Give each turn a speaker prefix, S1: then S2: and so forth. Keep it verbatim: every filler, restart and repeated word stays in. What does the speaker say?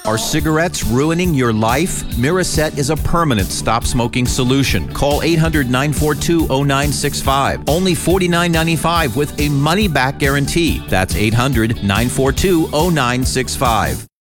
S1: Are cigarettes ruining your life? Miraset is a permanent stop-smoking solution. Call eight hundred, nine four two, zero nine six five. Only forty-nine ninety-five with a money-back guarantee. That's eight hundred, nine four two, zero nine six five.